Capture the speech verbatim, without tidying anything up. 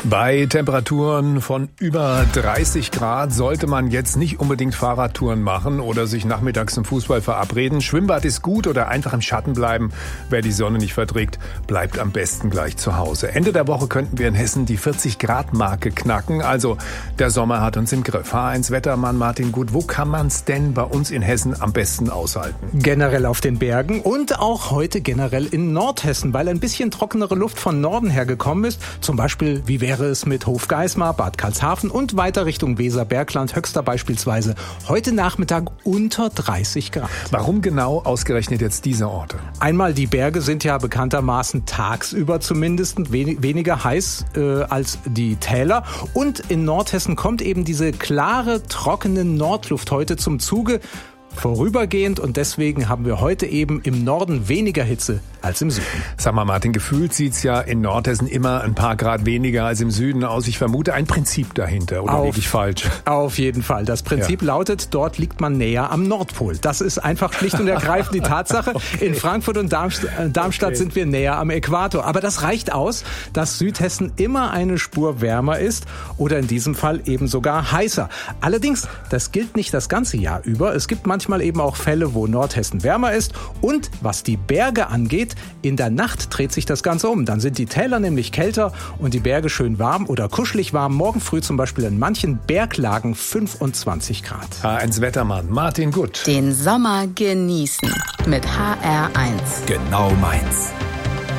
Bei Temperaturen von über dreißig Grad sollte man jetzt nicht unbedingt Fahrradtouren machen oder sich nachmittags zum Fußball verabreden. Schwimmbad ist gut oder einfach im Schatten bleiben. Wer die Sonne nicht verträgt, bleibt am besten gleich zu Hause. Ende der Woche könnten wir in Hessen die vierzig Grad Marke knacken. Also der Sommer hat uns im Griff. H eins Wettermann Martin Gut, wo kann man es denn bei uns in Hessen am besten aushalten? Generell auf den Bergen und auch heute generell in Nordhessen, weil ein bisschen trockenere Luft von Norden her gekommen ist. Zum Beispiel, wie wäre es mit Hofgeismar, Bad Karlshafen und weiter Richtung Weser, Bergland, Höxter beispielsweise. Heute Nachmittag unter dreißig Grad. Warum genau ausgerechnet jetzt diese Orte? Einmal, die Berge sind ja bekanntermaßen tagsüber zumindest wenig, weniger heiß äh, als die Täler. Und in Nordhessen kommt eben diese klare, trockene Nordluft heute zum Zuge. Vorübergehend, und deswegen haben wir heute eben im Norden weniger Hitze als im Süden. Sag mal, Martin, gefühlt sieht's ja in Nordhessen immer ein paar Grad weniger als im Süden aus. Ich vermute ein Prinzip dahinter, oder liege ich falsch? Auf jeden Fall. Das Prinzip ja. lautet, dort liegt man näher am Nordpol. Das ist einfach schlicht und ergreifend die Tatsache. Okay. In Frankfurt und Darmstadt, Darmstadt okay. sind wir näher am Äquator. Aber das reicht aus, dass Südhessen immer eine Spur wärmer ist oder in diesem Fall eben sogar heißer. Allerdings, das gilt nicht das ganze Jahr über. Es gibt manchmal Manchmal eben auch Fälle, wo Nordhessen wärmer ist. Und was die Berge angeht, in der Nacht dreht sich das Ganze um. Dann sind die Täler nämlich kälter und die Berge schön warm oder kuschelig warm. Morgen früh zum Beispiel in manchen Berglagen fünfundzwanzig Grad. H eins Wettermann Martin Gut. Den Sommer genießen mit H R eins. Genau meins.